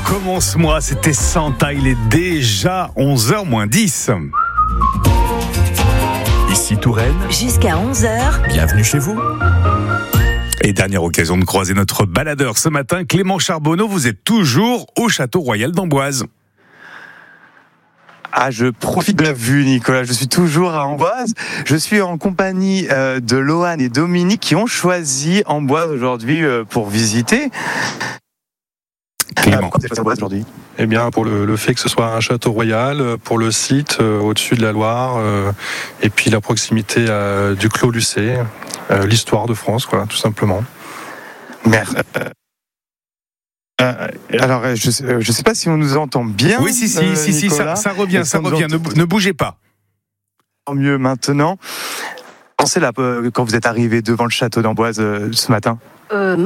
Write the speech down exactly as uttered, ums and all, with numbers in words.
Commence-moi, c'était Santa, il est déjà onze heures moins dix. Ici Touraine. Jusqu'à onze heures. Bienvenue chez vous. Et dernière occasion de croiser notre baladeur ce matin, Clément Charbonneau, vous êtes toujours au Château Royal d'Amboise. Ah, je profite de la vue, Nicolas. Je suis toujours à Amboise. Je suis en compagnie euh, de Lohan et Dominique qui ont choisi Amboise aujourd'hui euh, pour visiter. Clément. Aujourd'hui. Eh bien, pour le, le fait que ce soit un château royal, pour le site euh, au-dessus de la Loire, euh, et puis la proximité euh, du Clos Lucé, euh, l'histoire de France, quoi, tout simplement. Merci. Euh, alors, je ne sais pas si on nous entend bien. Oui, si, si, euh, si, si, ça, ça revient, ça revient. Ne, ne bougez pas. Mieux maintenant. Pensez là, quand vous êtes arrivé devant le château d'Amboise euh, ce matin. Euh,